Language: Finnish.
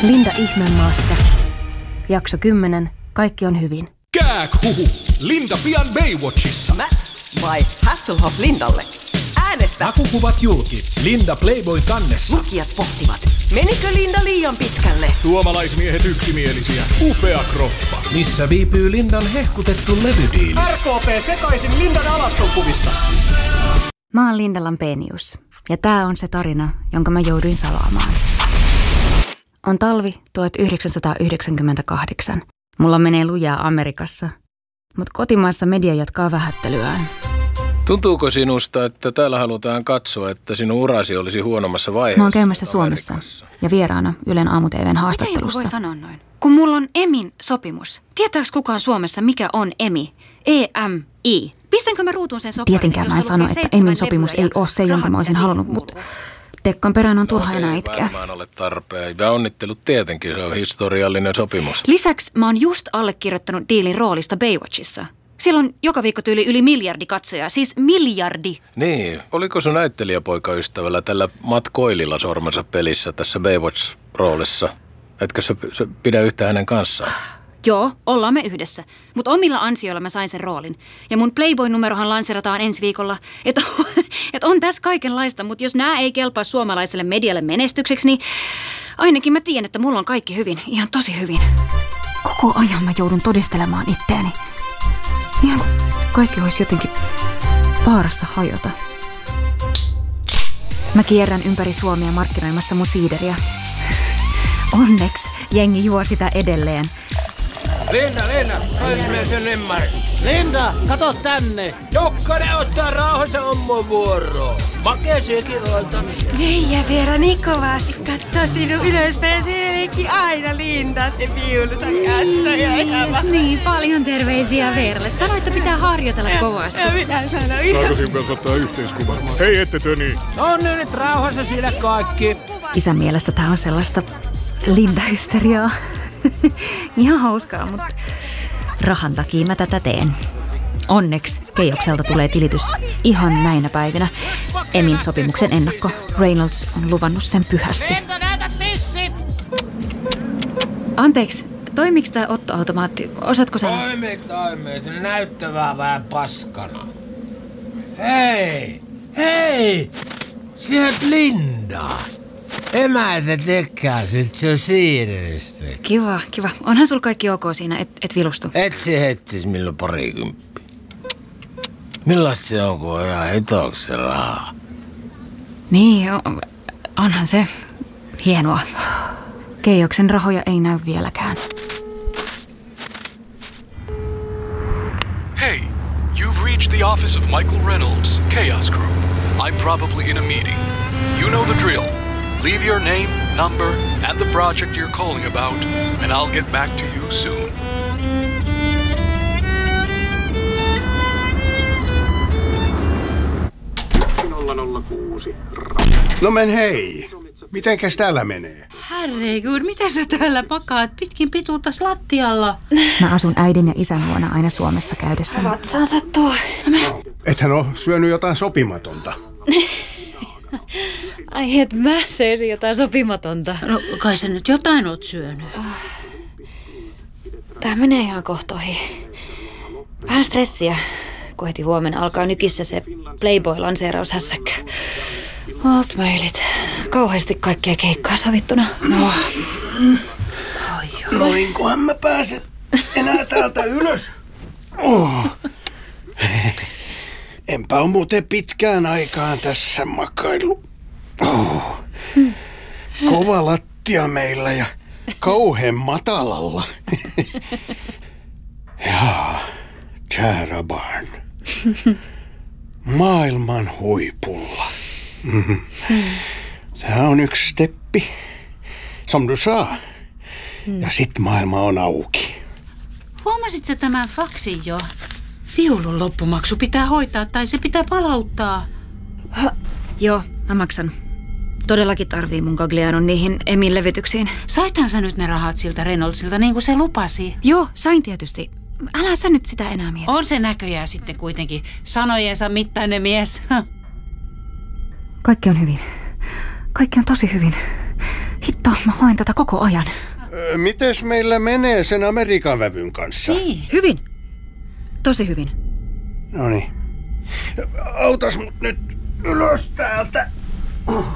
Linda Ihmemaassa. Jakso 10. Kaikki on hyvin. Kääkhuhu! Linda pian Baywatchissa. Vai Hasselhoff Lindalle? Äänestä! Hakukuvat julki. Linda Playboy kannessa. Lukijat pohtivat, menikö Linda liian pitkälle? Suomalaismiehet yksimielisiä. Upea kroppa. Missä viipyy Lindan hehkutettu levydiili? RKP sekaisin Lindan alastonkuvista. Mä oon Linda Lampenius. Ja tää on se tarina, jonka mä jouduin salaamaan. On talvi 1998. Mulla menee lujaa Amerikassa, mutta kotimaassa media jatkaa vähättelyään. Tuntuuko sinusta, että täällä halutaan katsoa, että sinun urasi olisi huonommassa vaiheessa? Mä oon käymässä Suomessa ja vieraana Ylen aamu-tv:n haastattelussa. Miten voi sanoa noin? Kun mulla on EMIn sopimus. Tietääks kukaan Suomessa, mikä on EMI? EMI. Pistänkö mä ruutuun sen soparin? Tietenkään mä en sano, että EMIn sopimus ei ole se, jonka mä olisin halunnut, mutta Dekkan perään on turha enää itkeä. Se ei varmaan ole tarpeen. Ja onnittelut tietenkin, se on historiallinen sopimus. Lisäksi mä oon just allekirjoittanut diilin roolista Baywatchissa. Silloin joka viikko tyyli yli miljardi katsojaa, siis miljardi. Niin, oliko sun näyttelijäpoikaystävällä tällä Matt Coililla sormensa pelissä tässä Baywatch-roolissa? Etkö sä pidä yhtä hänen kanssaan? Joo, ollaan me yhdessä. Mutta omilla ansioilla mä sain sen roolin. Ja mun Playboy-numerohan lanserataan ensi viikolla. Että on tässä kaikenlaista, mutta jos nää ei kelpaa suomalaiselle medialle menestykseksi, niin ainakin mä tiedän, että mulla on kaikki hyvin. Ihan tosi hyvin. Koko ajan mä joudun todistelemaan itteeni. Ihan kuin kaikki olisi jotenkin vaarassa hajota. Mä kierrän ympäri Suomea markkinoimassa mun siideriä. Onneksi jengi juo sitä edelleen. Linda, toisemme sen ymmärrä. Linda, kato tänne. Jokkane ottaa rauhassa ommon vuoroon. Makeisiakin olta. Meijä Veera niin kovasti kattoo sinun ylöspäin. Siinäkin aina Linda se viulunsa kanssa. Niin, paljon terveisiä Veeralle. Sanoit, että pitää harjoitella kovasti. Ja minä sanoin. Saako sinun kanssa ottaa yhteiskuvan? Hei, ette töni. On nyt rauhassa sillä kaikki. Isän mielestä tää on sellaista Linda-hysteriaa. Ihan hauskaa, mutta rahan takia mä tätä teen. Onneksi Keijokselta tulee tilitys ihan näinä päivinä. EMIn sopimuksen ennakko. Reynolds on luvannut sen pyhästi. Linda, näytät tissit! Anteeksi, toimiks tää ottoautomaatti? Osaatko sanoa? Toimi. Se näyttävää vähän paskana. Hei! Sieltä Linda. Emäntä tekää sit se siirrestä. Kiva. Onhan sul kaikki ok siinä, et vilustu? Etsi hetsis milloin 20. Millaista se on, kun on ihan hitoksi rahaa? Niin, onhan se hienoa. Keijoksen rahoja ei näy vieläkään. Hey, you've reached the office of Michael Reynolds, Chaos Group. I'm probably in a meeting. You know the drill. Leave your name, number, and the project you're calling about, and I'll get back to you soon. No men hei. Mitenkäs täällä menee? Herregud, mitä sä täällä pakaat pitkin pituuttas lattialla? Mä asun äidin ja isän luona aina Suomessa käydessä. Vatsaansa tuo. Ethän oo syönyt jotain sopimatonta. Ai et mä söisin jotain sopimatonta. No kai sä nyt jotain oot syönyt. Tää menee ihan kohtoihin. Vähän stressiä, kun heti huomenna alkaa nykissä se Playboy-lanseeraushässäkkä. Altmailit. Kauheasti kaikkea keikkaa sovittuna. Noinkohan mä pääsen enää täältä ylös? Enpä oo muuten pitkään aikaan tässä makailu. Kova lattia meillä ja kauhean matalalla. Jaa, Tara Barn. Maailman huipulla. Tää on yksi steppi. Som du sa. Ja sit maailma on auki. Huomasit sä tämän faksin jo? Viulun loppumaksu pitää hoitaa tai se pitää palauttaa. Joo, mä maksan. Todellakin tarvii mun Gaglianon niihin EMIn levityksiin. Saithan sä nyt ne rahat siltä Reynoldsilta niin kuin se lupasi? Joo, sain tietysti. Älä sä nyt sitä enää mieti. On se näköjään sitten kuitenkin sanojensa mittainen mies. Kaikki on hyvin. Kaikki on tosi hyvin. Hitto, mä hoin tätä koko ajan. Mites meillä menee sen Amerikan vävyn kanssa? Niin. Hyvin. Tosi hyvin. Noniin. Autas mut nyt ylös täältä.